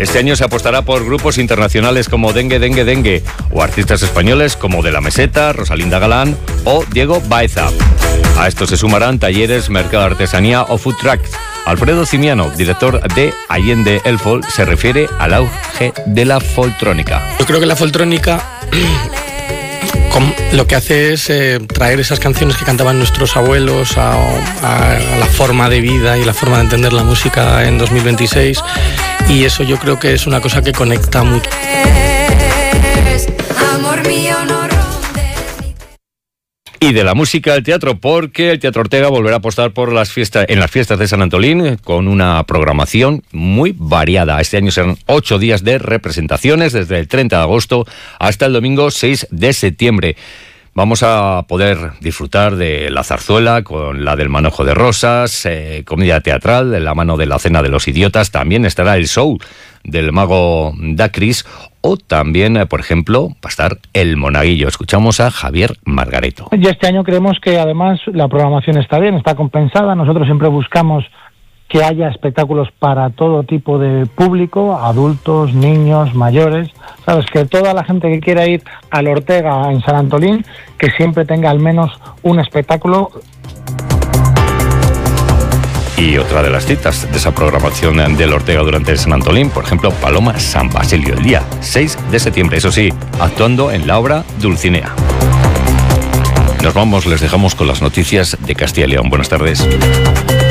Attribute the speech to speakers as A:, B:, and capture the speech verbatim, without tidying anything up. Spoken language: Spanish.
A: Este año se apostará por grupos internacionales como Dengue, Dengue, Dengue, o artistas españoles como De la Meseta, Rosalinda Galán o Diego Baeza. A esto se sumarán talleres, mercado de artesanía o food trucks. Alfredo Cimiano, director de Allende el Folk, se refiere al auge de la foltrónica.
B: Yo creo que la foltrónica lo que hace es eh, traer esas canciones que cantaban nuestros abuelos a, a, a la forma de vida y la forma de entender la música en dos mil veintiséis, y eso yo creo que es una cosa que conecta mucho.
C: Amor mío, no.
A: Y de la música al teatro, porque el Teatro Ortega volverá a apostar por las fiestas, en las fiestas de San Antolín, con una programación muy variada. Este año serán ocho días de representaciones, desde el treinta de agosto hasta el domingo seis de septiembre. Vamos a poder disfrutar de la zarzuela con la del Manojo de Rosas, eh, comedia teatral de la mano de la Cena de los Idiotas. También estará el show del mago Dacris, o también, eh, por ejemplo, va a estar El Monaguillo. Escuchamos a Javier Margareto.
D: Y este año creemos que además la programación está bien, está compensada. Nosotros siempre buscamos que haya espectáculos para todo tipo de público, adultos, niños, mayores. Sabes, que toda la gente que quiera ir al Ortega en San Antolín, que siempre tenga al menos un espectáculo.
A: Y otra de las citas de esa programación del Ortega durante San Antolín, por ejemplo, Paloma San Basilio, el día seis de septiembre, eso sí, actuando en la obra Dulcinea. Nos vamos, les dejamos con las noticias de Castilla y León. Buenas tardes.